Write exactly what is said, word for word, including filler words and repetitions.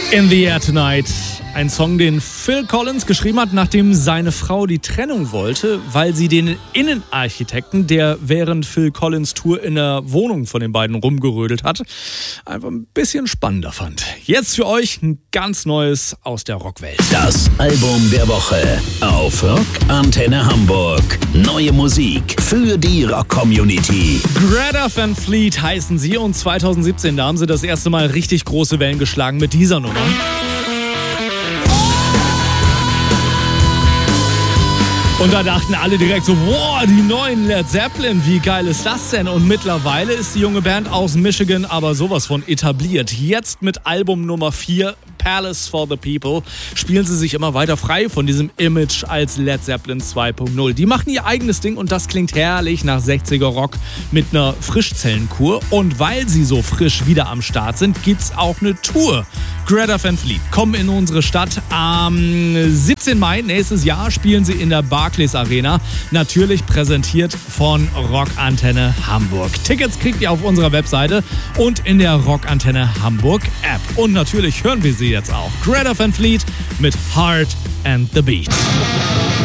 In the Air Tonight. Ein Song, den Phil Collins geschrieben hat, nachdem seine Frau die Trennung wollte, weil sie den Innenarchitekten, der während Phil Collins Tour in der Wohnung von den beiden rumgerödelt hat, einfach ein bisschen spannender fand. Jetzt für euch ein ganz neues aus der Rockwelt. Das Album der Woche auf Rock Antenne Hamburg. Neue Musik für die Rock-Community. Greta Van Fleet heißen sie und zwanzig siebzehn, da haben sie das erste Mal richtig große Wellen geschlagen mit dieser Nummer. Und da dachten alle direkt so, wow, die neuen Led Zeppelin, wie geil ist das denn? Und mittlerweile ist die junge Band aus Michigan aber sowas von etabliert. Jetzt mit Album Nummer vier, Palace for the People, spielen sie sich immer weiter frei von diesem Image als Led Zeppelin zwei Punkt null. Die machen ihr eigenes Ding und das klingt herrlich nach sechziger Rock mit einer Frischzellenkur. Und weil sie so frisch wieder am Start sind, gibt's auch eine Tour. Greta Van Fleet kommen in unsere Stadt. Am siebzehnten Mai nächstes Jahr spielen sie in der Barclays Arena. Natürlich präsentiert von Rock Antenne Hamburg. Tickets kriegt ihr auf unserer Webseite und in der Rock Antenne Hamburg App. Und natürlich hören wir sie jetzt auch. Greta Van Fleet mit Heart and the Beat.